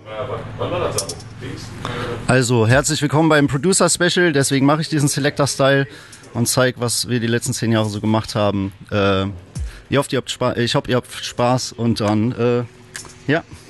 Also, herzlich willkommen beim Producer Special, deswegen mache ich diesen Selector Style und zeige, was wir die letzten 10 Jahre so gemacht haben. Ich hoffe, ihr habt Spaß und dann, ja.